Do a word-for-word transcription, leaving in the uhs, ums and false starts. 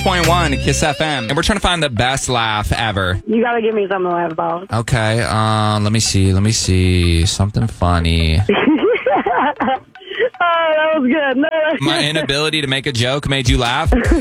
point one Kiss F M, and we're trying to find the best laugh ever. You gotta give me something to laugh about. Okay, uh, let me see, let me see. Something funny. Oh, that was good. No, My inability to make a joke made you laugh?